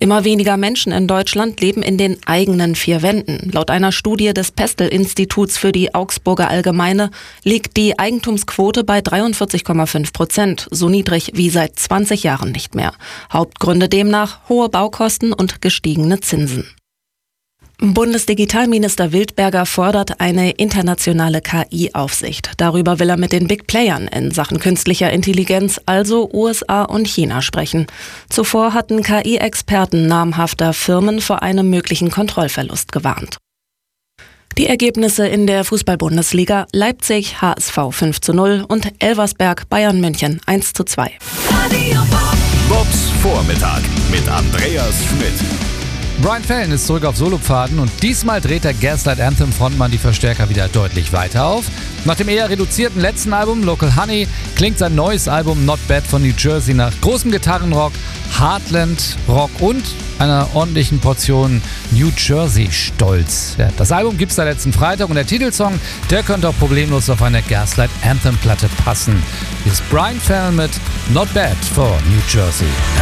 Immer weniger Menschen in Deutschland leben in den eigenen vier Wänden. Laut einer Studie des Pestel-Instituts für die Augsburger Allgemeine liegt die Eigentumsquote bei 43,5%, so niedrig wie seit 20 Jahren nicht mehr. Hauptgründe demnach hohe Baukosten und gestiegene Zinsen. Bundesdigitalminister Wildberger fordert eine internationale KI-Aufsicht. Darüber will er mit den Big Playern in Sachen künstlicher Intelligenz, also USA und China, sprechen. Zuvor hatten KI-Experten namhafter Firmen vor einem möglichen Kontrollverlust gewarnt. Die Ergebnisse in der Fußball-Bundesliga: Leipzig HSV 5:0 und Elversberg Bayern München 1:2. Bobs Vormittag mit Andreas Schmidt. Brian Fallon ist zurück auf Solopfaden und diesmal dreht der Gaslight Anthem Frontmann die Verstärker wieder deutlich weiter auf. Nach dem eher reduzierten letzten Album Local Honey klingt sein neues Album Not Bad von New Jersey nach großem Gitarrenrock, Heartland Rock und einer ordentlichen Portion New Jersey Stolz. Ja, das Album gibt's seit letzten Freitag und der Titelsong, der könnte auch problemlos auf eine Gaslight Anthem Platte passen. Hier ist Brian Fallon mit Not Bad for New Jersey.